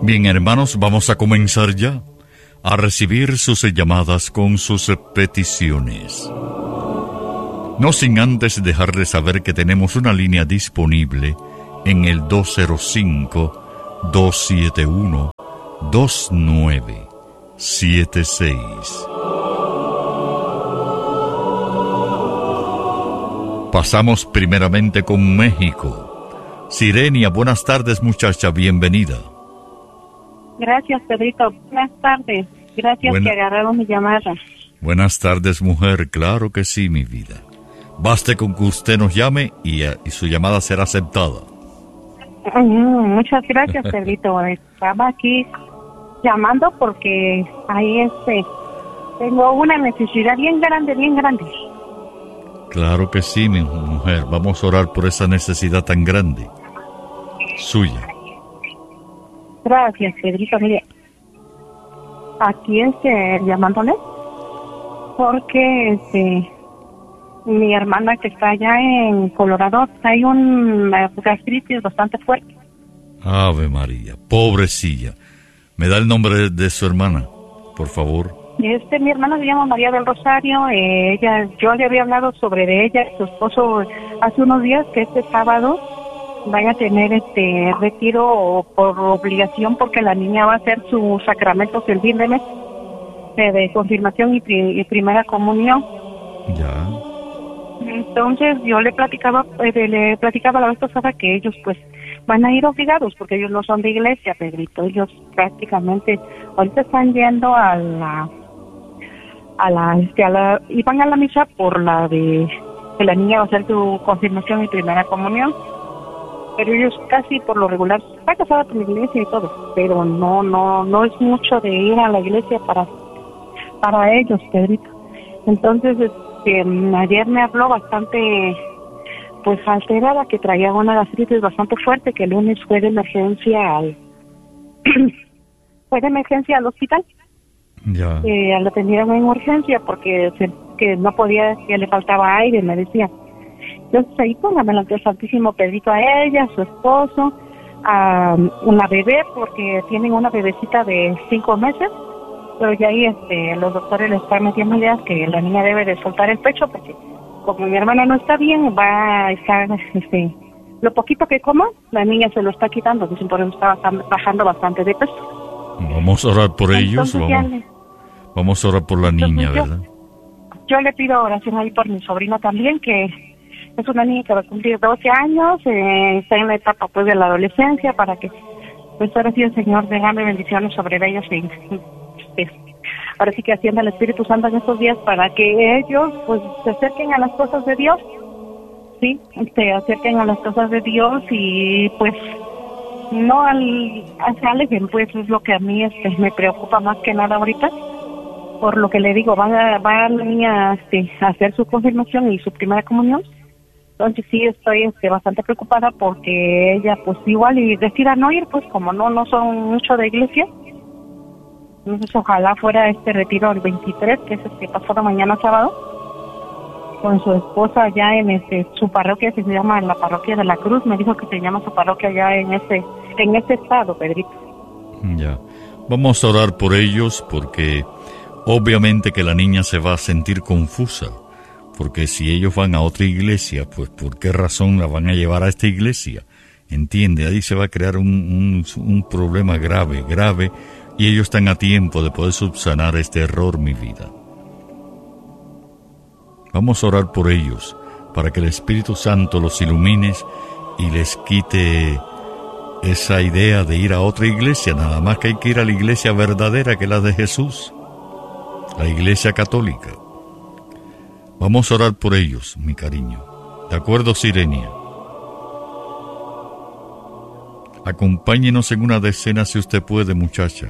Bien, hermanos, vamos a comenzar ya a recibir sus llamadas con sus peticiones. No sin antes dejarles saber que tenemos una línea disponible en el 205-271-2976. Pasamos primeramente con México. Sirenia, buenas tardes, muchacha, bienvenida. Gracias, Pedrito. Buenas tardes. Gracias que agarraron mi llamada. Buenas tardes, mujer. Claro que sí, mi vida. Baste con que usted nos llame y su llamada será aceptada. Muchas gracias, Pedrito. Estaba aquí llamando porque ahí tengo una necesidad bien grande, bien grande. Claro que sí, mi mujer. Vamos a orar por esa necesidad tan grande suya. Gracias, Pedrito. Mire, aquí llamándole porque mi hermana que está allá en Colorado hay una gastritis bastante fuerte. Ave María, pobrecilla. ¿Me da el nombre de su hermana, por favor? Mi hermana se llama María del Rosario. Yo le había hablado sobre ella, su esposo, hace unos días, que este sábado van a tener retiro por obligación, porque la niña va a hacer sus sacramentos el fin de mes de confirmación y primera comunión. Ya. Entonces yo le platicaba la vez pasada que ellos pues van a ir obligados, porque ellos no son de iglesia, Pedrito. Ellos prácticamente ahorita están yendo y van a la misa por la de que la niña va a hacer su confirmación y primera comunión. Pero ellos casi por lo regular está casada con la iglesia y todo, pero no es mucho de ir a la iglesia para ellos, Pedrito. Entonces ayer me habló bastante pues alterada, que traía una gastritis bastante fuerte, que el lunes fue de emergencia al hospital. Ya. La atendieron en urgencia porque que no podía, que le faltaba aire, me decía. Entonces ahí póngamelo ante el Santísimo, Pedrito, a ella, a su esposo, a una bebé, porque tienen una bebecita de 5 meses, pero ya ahí los doctores le están metiendo ideas que la niña debe de soltar el pecho, porque como mi hermana no está bien, va a estar, lo poquito que coma, la niña se lo está quitando, dicen, por eso está bajando bastante de peso. Vamos a orar por ellos, vamos a orar por la niña, ¿verdad? Yo le pido oración ahí por mi sobrina también, que es una niña que va a cumplir 12 años, está en la etapa pues de la adolescencia, para que pues ahora sí el Señor derrame bendiciones sobre ellos y ahora sí que hacienda el Espíritu Santo en estos días para que ellos pues se acerquen a las cosas de Dios, sí, se acerquen a las cosas de Dios y pues no se alejen, pues es lo que a mí me preocupa más que nada ahorita, por lo que le digo, va la niña a hacer su confirmación y su primera comunión. Entonces sí estoy bastante preocupada porque ella pues igual y decida no ir, pues como no son mucho de iglesia. Entonces ojalá fuera retiro el 23, que es pasado mañana sábado, con su esposa allá en su parroquia, que se llama la Parroquia de la Cruz. Me dijo que se llama su parroquia allá en ese estado, Pedrito. Ya, vamos a orar por ellos, porque obviamente que la niña se va a sentir confusa, porque si ellos van a otra iglesia, pues ¿por qué razón la van a llevar a esta iglesia? ¿Entiende? Ahí se va a crear un problema grave, y ellos están a tiempo de poder subsanar este error, mi vida. Vamos a orar por ellos, para que el Espíritu Santo los ilumine y les quite esa idea de ir a otra iglesia. Nada más que hay que ir a la iglesia verdadera, que es la de Jesús, la iglesia católica. Vamos a orar por ellos, mi cariño. ¿De acuerdo, Sirenia? Acompáñenos en una decena si usted puede, muchacha.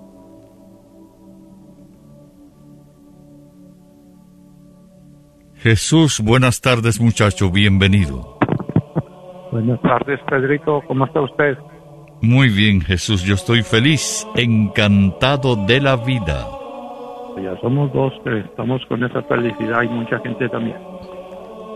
Jesús, buenas tardes, muchacho, bienvenido. Buenas tardes, Pedrito, ¿cómo está usted? Muy bien, Jesús, yo estoy feliz, encantado de la vida. Ya somos dos que estamos con esa felicidad y mucha gente también.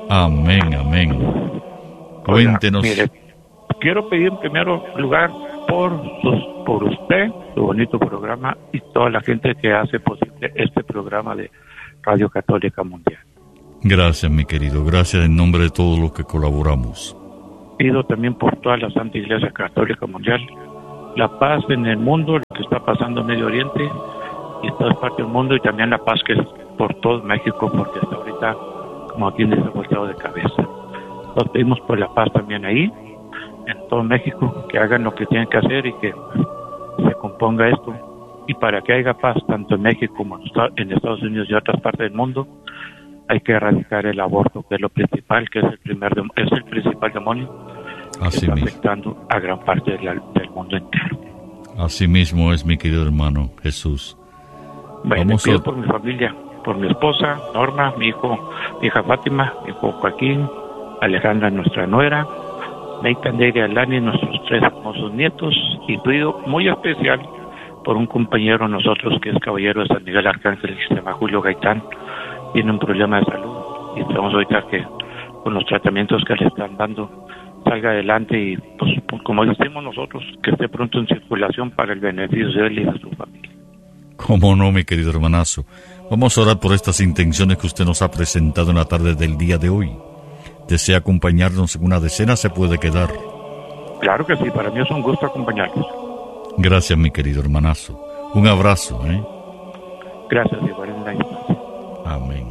Amén, amén. Cuéntenos. Oiga, mire, quiero pedir en primer lugar por usted, su bonito programa y toda la gente que hace posible este programa de Radio Católica Mundial. Gracias, mi querido. Gracias en nombre de todos los que colaboramos. Pido también por toda la Santa Iglesia Católica Mundial la paz en el mundo, lo que está pasando en Medio Oriente y en todas partes del mundo, y también la paz que es por todo México, porque hasta ahorita, como aquí se ha volteado de cabeza. Nos pedimos por la paz también ahí, en todo México, que hagan lo que tienen que hacer y que se componga esto. Y para que haya paz tanto en México como en Estados Unidos y otras partes del mundo, hay que erradicar el aborto, que es lo principal, que es el principal demonio que está afectando a gran parte del mundo entero. Así mismo es, mi querido hermano Jesús. Bueno, pido por mi familia, por mi esposa Norma, mi hija Fátima, mi hijo Joaquín, Alejandra, nuestra nuera, Nathan, Delia, Alani, nuestros 3 hermosos nietos, y pido muy especial por un compañero de nosotros que es caballero de San Miguel Arcángel, que se llama Julio Gaitán. Tiene un problema de salud y esperamos ahorita que con los tratamientos que le están dando salga adelante y, pues, como decimos nosotros, que esté pronto en circulación para el beneficio de él y de su familia. Cómo no, mi querido hermanazo. Vamos a orar por estas intenciones que usted nos ha presentado en la tarde del día de hoy. ¿Desea acompañarnos en una decena? Se puede quedar. Claro que sí, para mí es un gusto acompañarlos. Gracias, mi querido hermanazo. Un abrazo, ¿eh? Gracias, igual en la distancia. Amén.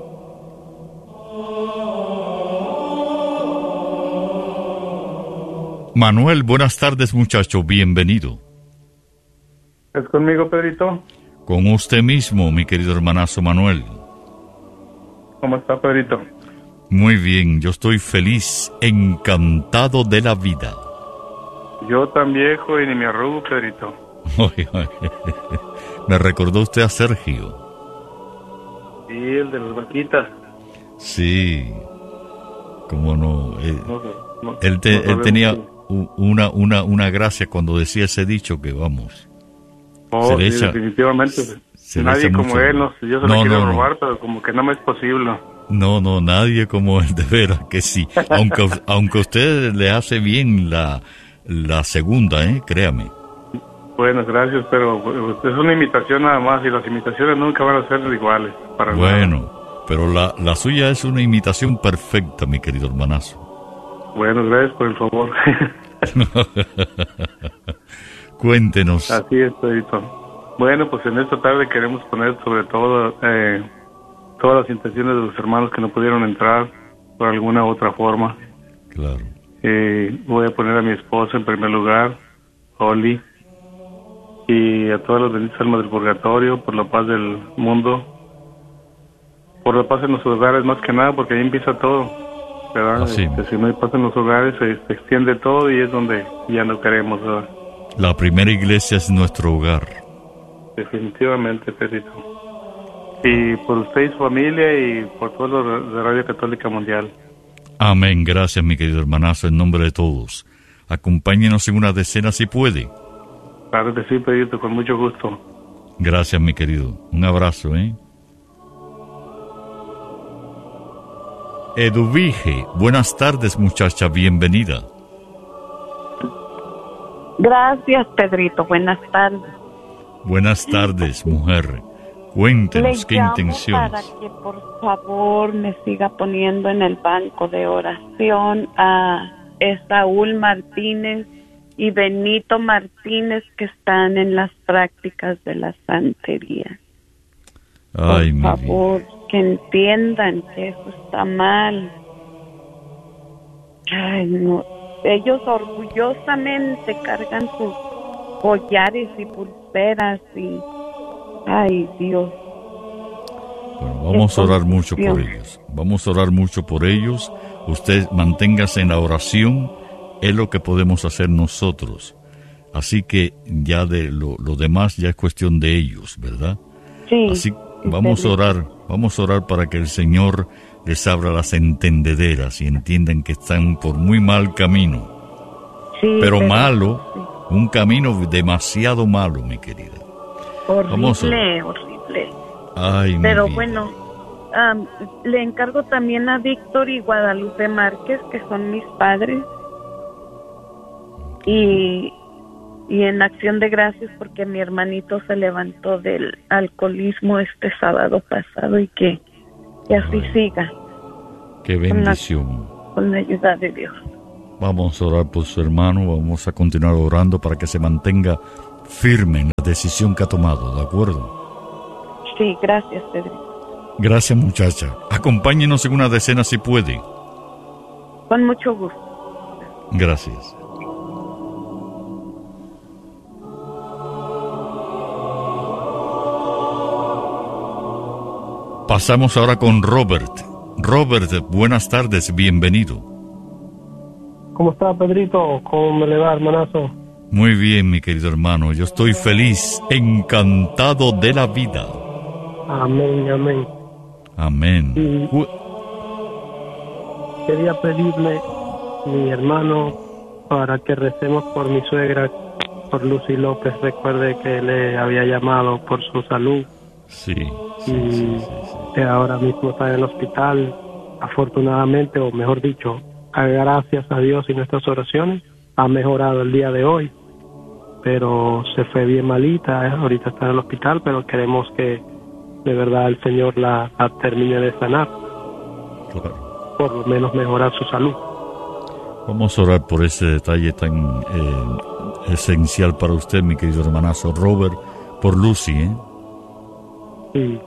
Manuel, buenas tardes, muchacho, bienvenido. ¿Es conmigo, Pedrito? Con usted mismo, mi querido hermanazo Manuel. ¿Cómo está, Pedrito? Muy bien, yo estoy feliz, encantado de la vida. Yo tan viejo y ni me arrugo, Pedrito. Me recordó usted a Sergio. Sí, el de las vaquitas. Sí, cómo no. Él tenía una gracia cuando decía ese dicho que vamos. Oh, sí, definitivamente. Nadie como él, yo se lo quiero robar, pero como que no me es posible. No, nadie como él, de veras que sí. Aunque a usted le hace bien la segunda, créame. Bueno, gracias, pero es una imitación nada más, y las imitaciones nunca van a ser iguales. Bueno, pero la suya es una imitación perfecta, mi querido hermanazo. Bueno, gracias por el favor. Cuéntenos. Así es, Pedrito. Bueno, pues en esta tarde queremos poner sobre todo todas las intenciones de los hermanos que no pudieron entrar por alguna u otra forma. Claro. Voy a poner a mi esposa en primer lugar, Oli, y a todas las benditas almas del purgatorio, por la paz del mundo, por la paz en los hogares más que nada, porque ahí empieza todo, ¿verdad? Si no hay paz en los hogares, se extiende todo y es donde ya no queremos, ¿verdad? La primera iglesia es nuestro hogar. Definitivamente, Pedrito. Y por usted y su familia y por todos los de Radio Católica Mundial. Amén. Gracias, mi querido hermanazo, en nombre de todos. Acompáñenos en una decena si puede. Claro que sí, Pedrito, con mucho gusto. Gracias, mi querido. Un abrazo, Eduvige, buenas tardes, muchacha, bienvenida. Gracias, Pedrito, buenas tardes. Buenas tardes, mujer. Cuéntenos qué intenciones. Para que por favor me siga poniendo en el banco de oración a Esaúl Martínez y Benito Martínez, que están en las prácticas de la santería. Ay, por favor, que entiendan que eso está mal. Ay, no. Ellos orgullosamente cargan sus collares y pulseras y... Ay, Dios. Bueno, vamos a orar mucho por ellos. Vamos a orar mucho por ellos. Usted manténgase en la oración. Es lo que podemos hacer nosotros. Así que ya de lo demás ya es cuestión de ellos, ¿verdad? Sí. Así vamos a orar para que el Señor les abra las entendederas y entiendan que están por muy mal camino. Sí, pero malo, sí. Un camino demasiado malo, mi querida. Horrible. Ay, pero mi vida. Bueno, le encargo también a Víctor y Guadalupe Márquez, que son mis padres, y y en acción de gracias porque mi hermanito se levantó del alcoholismo este sábado pasado y que así siga. Qué bendición. Con la ayuda de Dios. Vamos a orar por su hermano, vamos a continuar orando para que se mantenga firme en la decisión que ha tomado, ¿de acuerdo? Sí, gracias, Pedro. Gracias, muchacha. Acompáñenos en una decena si puede. Con mucho gusto. Gracias. Pasamos ahora con Robert. Robert, buenas tardes, bienvenido. ¿Cómo está, Pedrito? ¿Cómo me le va, hermanazo? Muy bien, mi querido hermano. Yo estoy feliz, encantado de la vida. Amén, amén. Amén. Y quería pedirle, mi hermano, para que recemos por mi suegra, por Lucy López. Recuerde que le había llamado por su salud. Sí. Que ahora mismo está en el hospital. Afortunadamente, o mejor dicho, gracias a Dios y nuestras oraciones, ha mejorado el día de hoy. Pero se fue bien malita, ahorita está en el hospital, pero queremos que de verdad el Señor la termine de sanar. Claro. Por lo menos mejorar su salud. Vamos a orar por ese detalle tan esencial para usted, mi querido hermanazo Robert, por Lucy, ¿eh? Sí.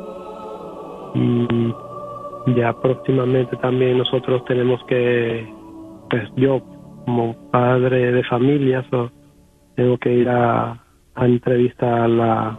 Y ya próximamente también nosotros tenemos que, pues yo como padre de familia, tengo que ir a entrevistar a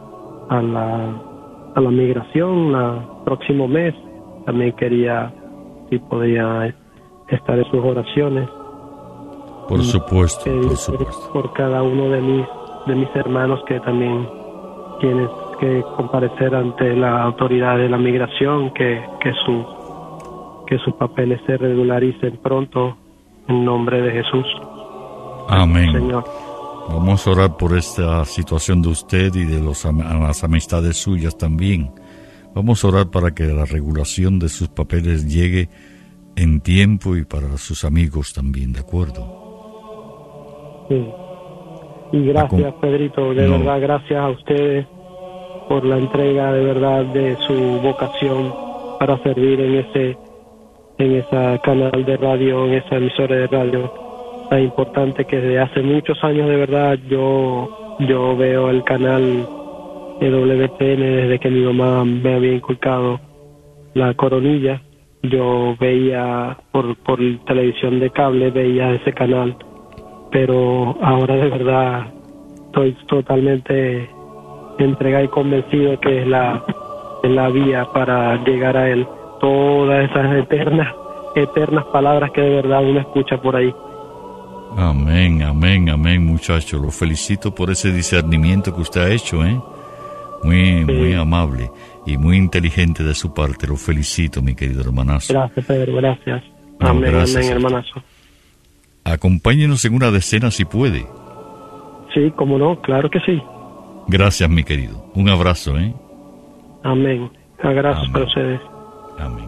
la migración el próximo mes. También quería si podía estar en sus oraciones. Por supuesto, por supuesto. Por cada uno de mis hermanos que también tienen que comparecer ante la autoridad de la migración, que sus papeles se regularicen pronto en nombre de Jesús. Amén. Señor. Vamos a orar por esta situación de usted y de las amistades suyas también. Vamos a orar para que la regulación de sus papeles llegue en tiempo y para sus amigos también, ¿de acuerdo? Sí. Y gracias, Pedrito, de verdad, gracias a ustedes por la entrega de verdad de su vocación para servir en esa canal de radio, en esa emisora de radio tan importante que desde hace muchos años de verdad yo veo el canal de WTN desde que mi mamá me había inculcado la coronilla. Yo veía por televisión de cable, veía ese canal, pero ahora de verdad estoy totalmente entregado y convencido que es la vía para llegar a él. Todas esas eternas palabras que de verdad uno escucha por ahí. Amén, amén, amén, muchacho. Lo felicito por ese discernimiento que usted ha hecho, ¿eh? Muy amable y muy inteligente de su parte. Lo felicito, mi querido hermanazo. Gracias, Pedro, gracias. No, amén, gracias, amén, hermanazo. Acompáñenos en una decena si puede. Sí, cómo no, claro que sí. Gracias, mi querido. Un abrazo, ¿eh? Amén. Gracias para ustedes. Amén.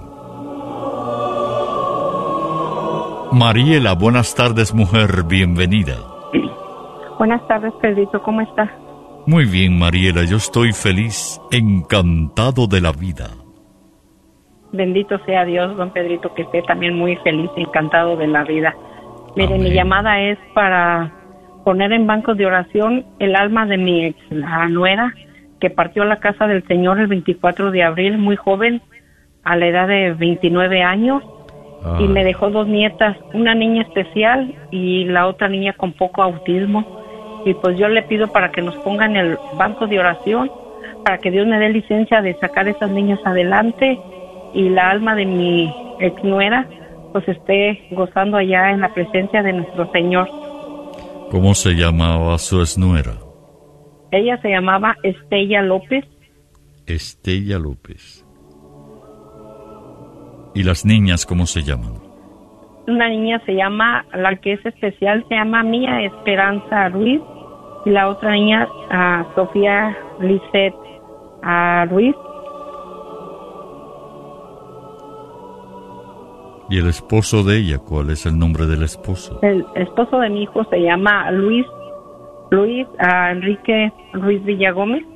Mariela, buenas tardes, mujer, bienvenida. Buenas tardes, Pedrito, ¿cómo estás? Muy bien, Mariela, yo estoy feliz, encantado de la vida. Bendito sea Dios, don Pedrito, que esté también muy feliz, encantado de la vida. Mire, Amén. Mi llamada es para poner en bancos de oración el alma de mi ex nuera, que partió a la casa del Señor el 24 de abril, muy joven, a la edad de 29 años. Y me dejó 2 nietas, una niña especial y la otra niña con poco autismo. Y pues yo le pido para que nos pongan el banco de oración, para que Dios me dé licencia de sacar a esas niñas adelante y la alma de mi ex nuera pues esté gozando allá en la presencia de nuestro Señor. ¿Cómo se llamaba su exnuera? Ella se llamaba Estella López. Estella López. ¿Y las niñas cómo se llaman? Una niña se llama, la que es especial, se llama Mía Esperanza Ruiz, y la otra niña, Sofía Lisette Ruiz. ¿Y el esposo de ella? ¿Cuál es el nombre del esposo? El esposo de mi hijo se llama Luis a Enrique Ruiz Villagómez.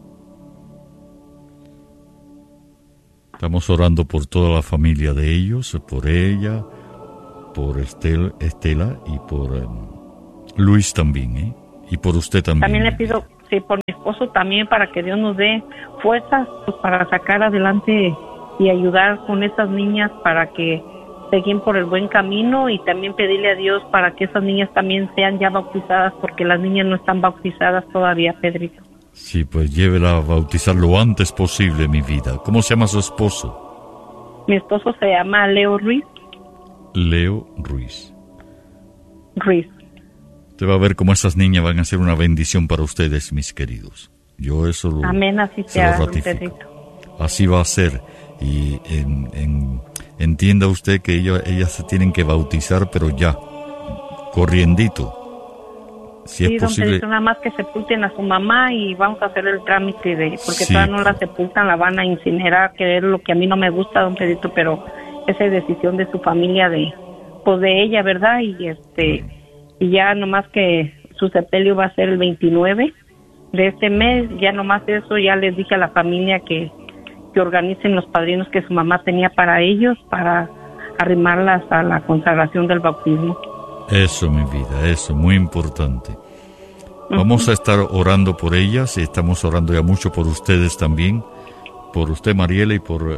Estamos orando por toda la familia de ellos, por ella, por Estela y por Luis también, y por usted también. También le pido, sí, por mi esposo también, para que Dios nos dé fuerzas pues, para sacar adelante y ayudar con esas niñas para que siguen por el buen camino, y también pedirle a Dios para que esas niñas también sean ya bautizadas, porque las niñas no están bautizadas todavía, Pedrito. Sí, pues llévela a bautizar lo antes posible, mi vida. ¿Cómo se llama su esposo? Mi esposo se llama Leo Ruiz. Leo Ruiz. Ruiz. Usted va a ver cómo esas niñas van a ser una bendición para ustedes, mis queridos. Yo eso lo, amén, así se lo ratifico. Así va a ser. Y entienda usted que ellas se tienen que bautizar, pero ya, corriendito. Si sí, es posible. Don Pedrito, nada más que sepulten a su mamá y vamos a hacer el trámite porque sí, todavía no la sepultan, la van a incinerar, que es lo que a mí no me gusta, don Pedrito, pero esa es decisión de su familia, de ella, ¿verdad? Y ya nomás que su sepelio va a ser el 29 de este mes, ya nomás eso, ya les dije a la familia que organicen los padrinos que su mamá tenía para ellos, para arrimarlas a la consagración del bautismo. Eso, mi vida, eso, muy importante. Vamos a estar orando por ellas y estamos orando ya mucho por ustedes también, por usted, Mariela, y por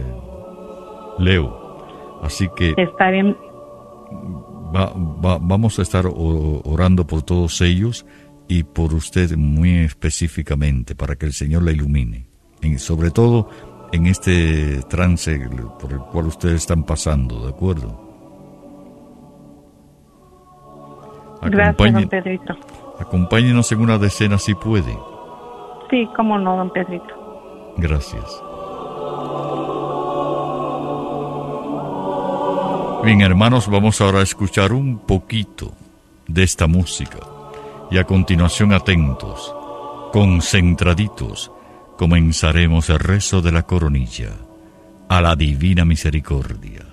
Leo. Así que está bien. Vamos a estar orando por todos ellos y por usted muy específicamente, para que el Señor la ilumine, sobre todo en este trance por el cual ustedes están pasando, ¿de acuerdo? Gracias, don Pedrito. Acompáñenos en una decena si puede. Sí, cómo no, don Pedrito. Gracias. Bien, hermanos, vamos ahora a escuchar un poquito de esta música y a continuación, atentos, concentraditos, comenzaremos el rezo de la coronilla a la Divina Misericordia.